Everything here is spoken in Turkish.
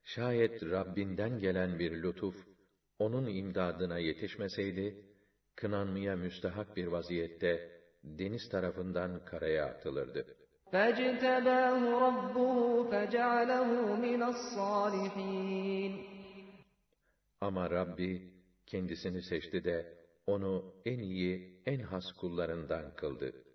Şayet Rabbinden gelen bir lütuf, onun imdadına yetişmeseydi, kınanmaya müstahak bir vaziyette deniz tarafından karaya atılırdı. فَاجْتَبَاهُ رَبُّهُ فَجَعَلَهُ مِنَ الصَّالِحِينَ. Ama Rabbi kendisini seçti de onu en iyi, en has kullarından kıldı.